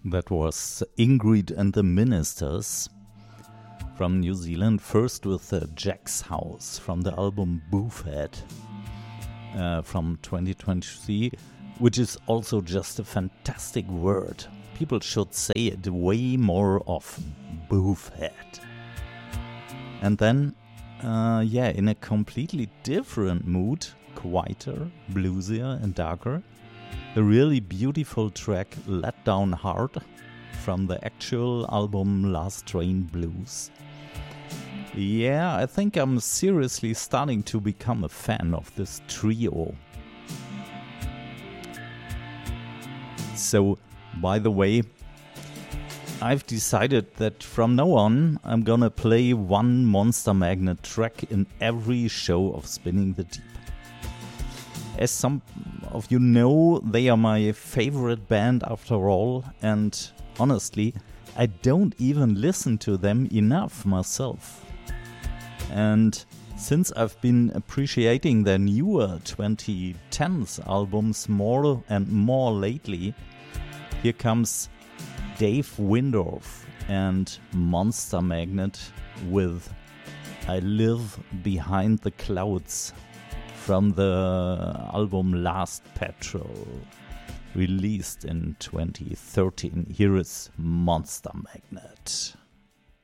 That was Ingrid and the Ministers from New Zealand, first with Jack's House from the album Buffhead from 2023, which is also just a fantastic word. People should say it way more often, Buffhead. And then, in a completely different mood, quieter, bluesier and darker, a really beautiful track, Let Down Hard, from the actual album Last Train Blues. Yeah, I think I'm seriously starting to become a fan of this trio. So, by the way, I've decided that from now on I'm gonna play one Monster Magnet track in every show of Spinning the Deep. As some of you know, they are my favorite band after all, and honestly, I don't even listen to them enough myself. And since I've been appreciating their newer 2010s albums more and more lately, here comes Dave Windorf and Monster Magnet with I Live Behind the Clouds from the album Last Patrol, released in 2013. Here is Monster Magnet.